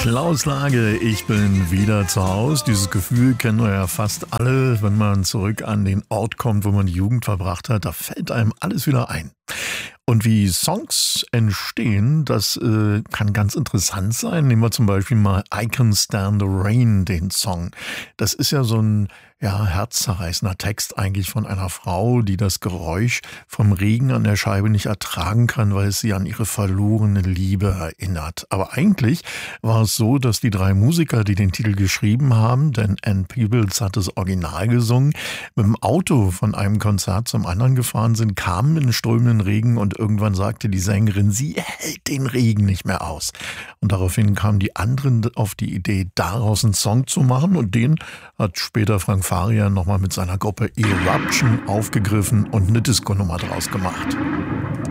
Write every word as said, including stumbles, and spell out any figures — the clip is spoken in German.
Klaus Lage, ich bin wieder zu Hause. Dieses Gefühl kennen wir ja fast alle, wenn man zurück an den Ort kommt, wo man die Jugend verbracht hat. Da fällt einem alles wieder ein. Und wie Songs entstehen, das äh, kann ganz interessant sein. Nehmen wir zum Beispiel mal I Can Stand the Rain, den Song. Das ist ja so ein ja, herzzerreißender Text eigentlich von einer Frau, die das Geräusch vom Regen an der Scheibe nicht ertragen kann, weil es sie an ihre verlorene Liebe erinnert. Aber eigentlich war es so, dass die drei Musiker, die den Titel geschrieben haben, denn Ann Peebles hat das Original gesungen, mit dem Auto von einem Konzert zum anderen gefahren sind, kamen in strömenden Regen und irgendwann sagte die Sängerin, sie hält den Regen nicht mehr aus. Und daraufhin kamen die anderen auf die Idee, daraus einen Song zu machen, und den hat später Frank Farian nochmal mit seiner Gruppe Eruption aufgegriffen und eine Disco-Nummer draus gemacht.